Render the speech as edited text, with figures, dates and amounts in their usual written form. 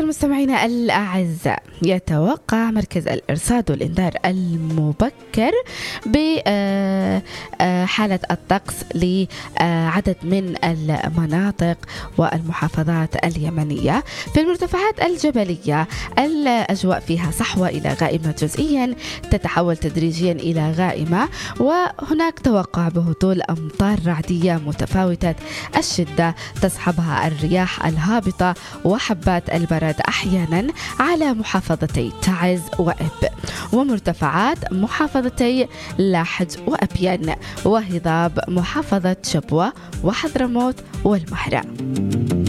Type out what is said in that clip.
مستمعينا الأعزاء، يتوقع مركز الإرصاد والإنذار المبكر بحالة الطقس لعدد من المناطق والمحافظات اليمنية. في المرتفعات الجبلية الأجواء فيها صحوة إلى غائمة جزئيا، تتحول تدريجيا إلى غائمة، وهناك توقع بهطول أمطار رعدية متفاوتة الشدة تصحبها الرياح الهابطة وحبات البرد أحيانا على محافظتي تعز وإب، ومرتفعات محافظتي لاحج وأبين، وهضاب محافظة شبوة وحضرموت والمهرة.